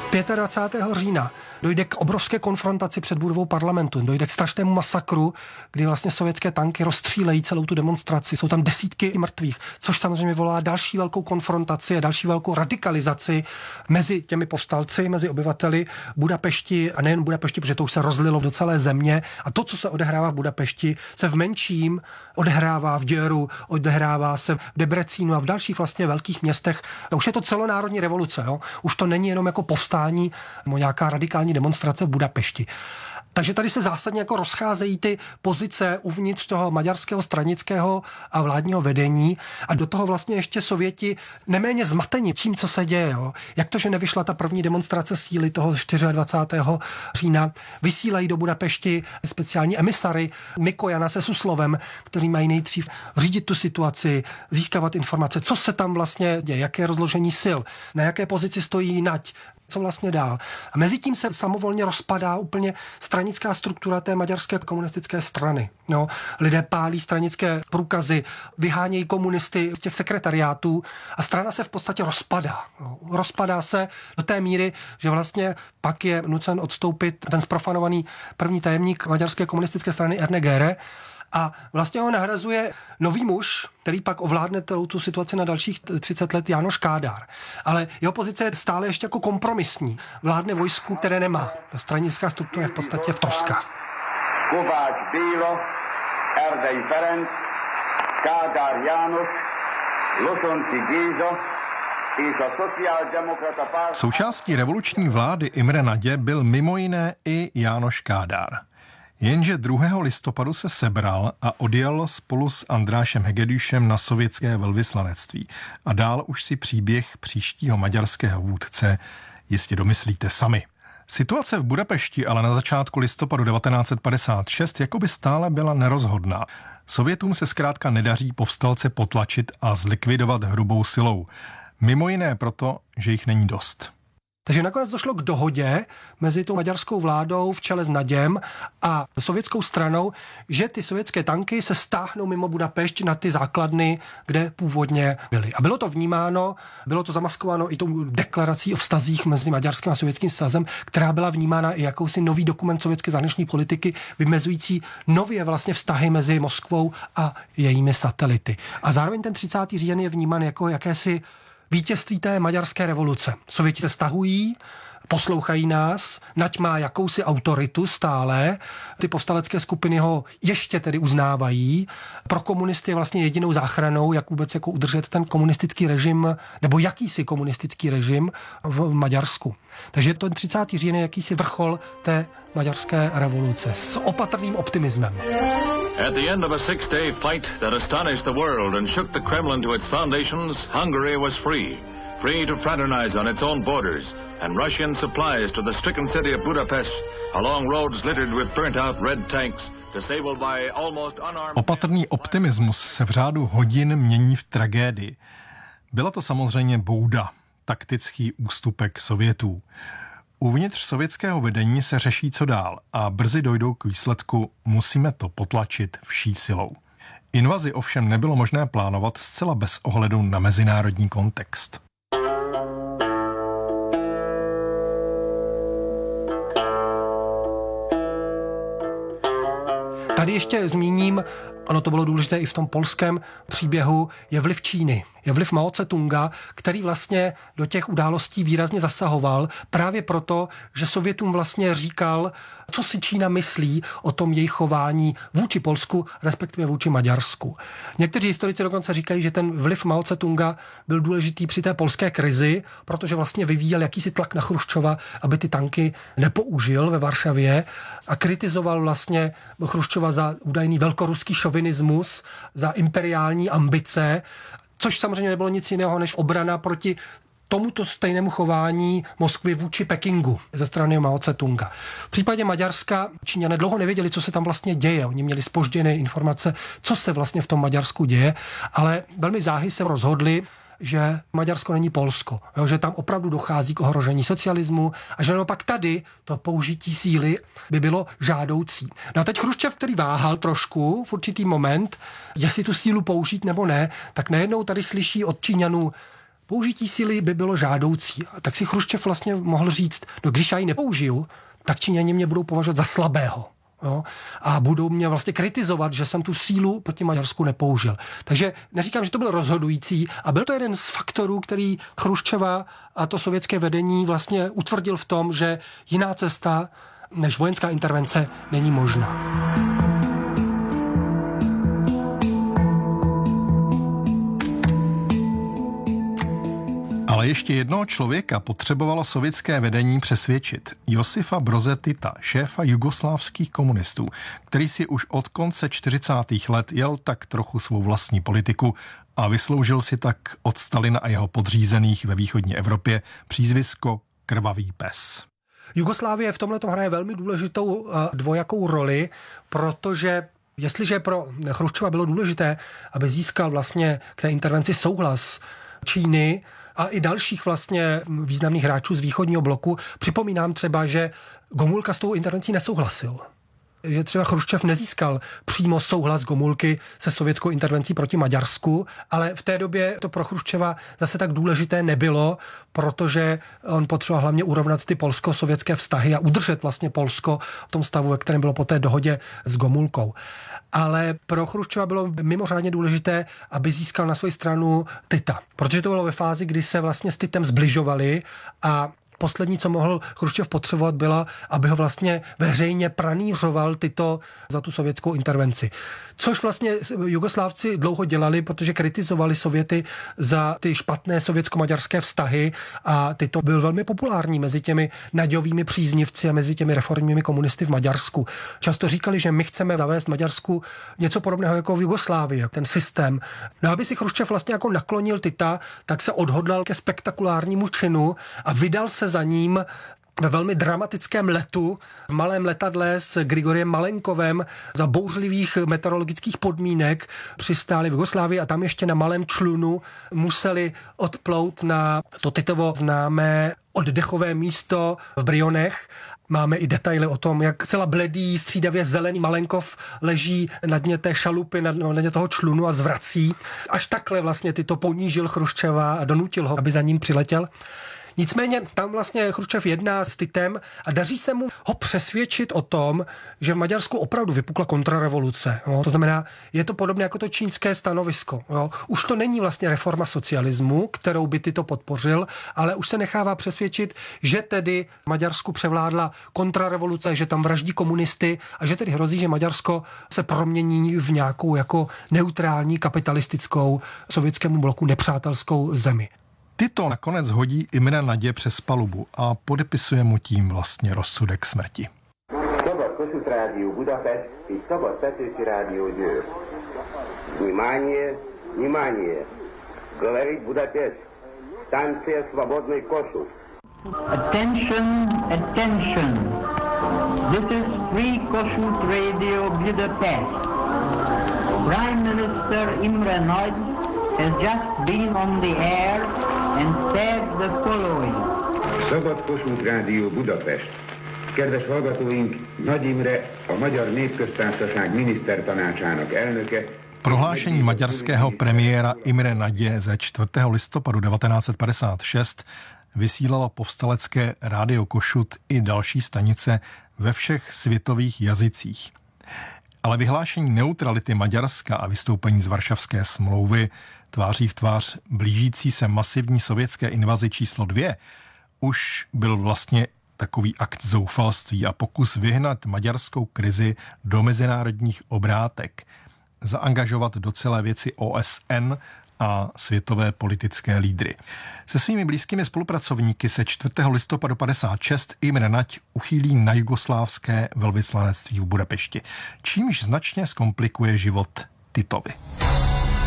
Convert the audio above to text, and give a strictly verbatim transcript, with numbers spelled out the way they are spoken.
dvacátého pátého října dojde k obrovské konfrontaci před budovou parlamentu, dojde k strašnému masakru, kdy vlastně sovětské tanky rozstřílejí celou tu demonstraci. Jsou tam desítky mrtvých, což samozřejmě volá další velkou konfrontaci a další velkou radikalizaci mezi těmi povstalci, mezi obyvateli Budapešti a nejen Budapešti, protože to už se rozlilo do celé země. A to, co se odehrává v Budapešti, se v menším odehrává v Děru, odehrává se v Debrecínu a v dalších vlastně velkých městech. To už je to celonárodní revoluce. Jo? Už to není jenom jako povstání nebo nějaká radikální demonstrace v Budapešti. Takže tady se zásadně jako rozcházejí ty pozice uvnitř toho maďarského stranického a vládního vedení a do toho vlastně ještě Sověti neméně zmateni tím, co se děje. Jo. Jak to, že nevyšla ta první demonstrace síly toho dvacátého čtvrtého října, vysílají do Budapešti speciální emisary Mikojana se Suslovem, kteří mají nejdřív řídit tu situaci, získávat informace, co se tam vlastně děje, jaké rozložení sil, na jaké pozici stojí nať, co vlastně dál. A mezi tím se samovolně rozpadá úplně stranická struktura té maďarské komunistické strany. No, lidé pálí stranické průkazy, vyhánějí komunisty z těch sekretariátů a strana se v podstatě rozpadá. No, rozpadá se do té míry, že vlastně pak je nucen odstoupit ten sprofanovaný první tajemník maďarské komunistické strany Erne Gere, a vlastně ho nahrazuje nový muž, který pak ovládne celou tu situaci na dalších třicet let, Jánoš Kádár. Ale jeho pozice je stále ještě jako kompromisní. Vládne vojsku, které nemá. Ta stranická struktura je v podstatě v troskách. Kovács Béla, Erdei Ferenc, Kádár János, Losonci Géza i za sociáldemokrata pár... Součástí revoluční vlády Imre Nadě byl mimo jiné i Jánoš Kádár. Jenže druhého listopadu se sebral a odjel spolu s Andrášem Hegedüšem na sovětské velvyslanectví. A dál už si příběh příštího maďarského vůdce jistě domyslíte sami. Situace v Budapešti ale na začátku listopadu devatenáct set padesát šest jakoby stále byla nerozhodná. Sovětům se zkrátka nedaří povstalce potlačit a zlikvidovat hrubou silou. Mimo jiné proto, že jich není dost. Takže nakonec došlo k dohodě mezi tou maďarskou vládou v čele s Naděm a sovětskou stranou, že ty sovětské tanky se stáhnou mimo Budapešť na ty základny, kde původně byly. A bylo to vnímáno, bylo to zamaskováno i tou deklarací o vztazích mezi maďarským a sovětským svazem, která byla vnímána i jakousi nový dokument sovětské zahraniční politiky, vymezující nově vlastně vztahy mezi Moskvou a jejími satelity. A zároveň ten třicátý říjen je vnímán jako jakési vítězství té maďarské revoluce. Sověti se stahují, poslouchají nás, nať má jakousi autoritu stále, ty povstalecké skupiny ho ještě tedy uznávají. Pro komunisty je vlastně jedinou záchranou, jak vůbec jako udržet ten komunistický režim, nebo jakýsi komunistický režim v Maďarsku. Takže to třicátý říjen je jakýsi vrchol té maďarské revoluce s opatrným optimismem. At the end of a six-day fight that astonished the world and shook the Kremlin to its foundations, Hungary was free. Free to fraternize on its own borders, and Russian supplies to the stricken city of Budapest along roads littered with burnt-out red tanks, disabled by almost unarmed... Opatrný optimismus se v řádu hodin mění v tragédii. Byla to samozřejmě bouda, taktický ústupek Sovětů. Uvnitř sovětského vedení se řeší co dál a brzy dojdou k výsledku musíme to potlačit vší silou. Invazi ovšem nebylo možné plánovat zcela bez ohledu na mezinárodní kontext. Tady ještě zmíním, ono to bylo důležité i v tom polském příběhu, je vliv Číny. Je vliv Mao Tse-tunga, který vlastně do těch událostí výrazně zasahoval právě proto, že Sovětům vlastně říkal, co si Čína myslí o tom jejich chování vůči Polsku, respektive vůči Maďarsku. Někteří historici dokonce říkají, že ten vliv Mao Tse-tunga byl důležitý při té polské krizi, protože vlastně vyvíjel jakýsi tlak na Chruščova, aby ty tanky nepoužil ve Varšavě a kritizoval vlastně Chruščova za údajný velkoruský šovinismus, za imperiální ambice, což samozřejmě nebylo nic jiného než obrana proti tomuto stejnému chování Moskvy vůči Pekingu ze strany Mao Tse-tunga. V případě Maďarska Číňané dlouho nevěděli, co se tam vlastně děje. Oni měli zpožděné informace, co se vlastně v tom Maďarsku děje, ale velmi záhy se rozhodli, že Maďarsko není Polsko, jo, že tam opravdu dochází k ohrožení socialismu a že naopak tady to použití síly by bylo žádoucí. No a teď Chruščov, který váhal trošku v určitý moment, jestli tu sílu použít nebo ne, tak najednou tady slyší od Číňanů, použití síly by bylo žádoucí. A tak si Chruščev vlastně mohl říct, no když já ji nepoužiju, tak Číňani mě budou považovat za slabého. Jo? A budou mě vlastně kritizovat, že jsem tu sílu proti Maďarsku nepoužil. Takže neříkám, že to bylo rozhodující a byl to jeden z faktorů, který Chruščeva a to sovětské vedení vlastně utvrdil v tom, že jiná cesta než vojenská intervence není možná. Ale ještě jednoho člověka potřebovalo sovětské vedení přesvědčit. Josifa Broze Tita, šéfa jugoslávských komunistů, který si už od konce čtyřicátých let jel tak trochu svou vlastní politiku a vysloužil si tak od Stalina a jeho podřízených ve východní Evropě přízvisko Krvavý pes. Jugoslávie v tomhle hraje velmi důležitou dvojakou roli, protože jestliže pro Chruščova bylo důležité, aby získal vlastně k té intervenci souhlas Číny a i dalších vlastně významných hráčů z východního bloku, připomínám třeba, že Gomulka s tou intervencí nesouhlasil. Že třeba Chruščev nezískal přímo souhlas Gomulky se sovětskou intervencí proti Maďarsku, ale v té době to pro Chruščeva zase tak důležité nebylo, protože on potřeboval hlavně urovnat ty polsko-sovětské vztahy a udržet vlastně Polsko v tom stavu, ve kterém bylo po té dohodě s Gomulkou. Ale pro Chruščeva bylo mimořádně důležité, aby získal na svou stranu Tita, protože to bylo ve fázi, kdy se vlastně s Titem zbližovali a poslední, co mohl Chruščev potřebovat, bylo, aby ho vlastně veřejně pranířoval Tito za tu sovětskou intervenci. Což vlastně Jugoslávci dlouho dělali, protože kritizovali Sověty za ty špatné sovětsko-maďarské vztahy a Tito byl velmi populární mezi těmi naďovými příznivci a mezi těmi reformními komunisty v Maďarsku. Často říkali, že my chceme zavést v Maďarsku něco podobného jako v Jugoslávii, ten systém. No, aby si Chruščev vlastně jako naklonil Tita, tak se odhodlal ke spektakulárnímu činu a vydal se za ním ve velmi dramatickém letu, v malém letadle s Grigoriem Malenkovem za bouřlivých meteorologických podmínek přistáli v Jugoslávii a tam ještě na malém člunu museli odplout na to Titovo známé oddechové místo v Brionech. Máme i detaily o tom, jak celá bledý, střídavě zelený Malenkov leží na dně té šalupy, na, na dně toho člunu a zvrací. Až takhle vlastně Tito ponížil Chruščeva a donutil ho, aby za ním přiletěl. Nicméně tam vlastně Chruščev jedná s Titem a daří se mu ho přesvědčit o tom, že v Maďarsku opravdu vypukla kontrarevoluce. Jo. To znamená, je to podobné jako to čínské stanovisko. Jo. Už to není vlastně reforma socialismu, kterou by Tito podpořil, ale už se nechává přesvědčit, že tedy v Maďarsku převládla kontrarevoluce, že tam vraždí komunisty a že tedy hrozí, že Maďarsko se promění v nějakou jako neutrální kapitalistickou sovětskému bloku nepřátelskou zemi. Tito nakonec hodí Imre Nadě přes palubu a podepisuje mu tím vlastně rozsudek smrti. Szabad Kossuth Rádió Budapest és Szabad Petőfi Rádió Győr. Внимание, внимание. Говорит Будапешт. Станция Свободный Kossuth. Attention, attention. This is Free Kossuth Radio Budapest. Prime Minister Imre Nagy has just been on the air and said the following. Szabad Kossuth Rádió Budapest. Kedves hallgatóink, Nagy Imre, a Magyar Népköztársaság minisztertanácsának elnöke. Prohlášení maďarského premiéra Imre Nadě ze čtvrtého listopadu devatenáct set padesát šest vysílalo povstalecké rádio Kossuth i další stanice ve všech světových jazycích. Ale vyhlášení neutrality Maďarska a vystoupení z Varšavské smlouvy tváří v tvář blížící se masivní sovětské invazi číslo dvě už byl vlastně takový akt zoufalství a pokus vyhnat maďarskou krizi do mezinárodních obrátek, zaangažovat do celé věci O S N a světové politické lídry. Se svými blízkými spolupracovníky se čtvrtého listopadu padesát šest Imre Nagy uchýlí na jugoslávské velvyslanectví v Budapešti, čímž značně zkomplikuje život Titovi.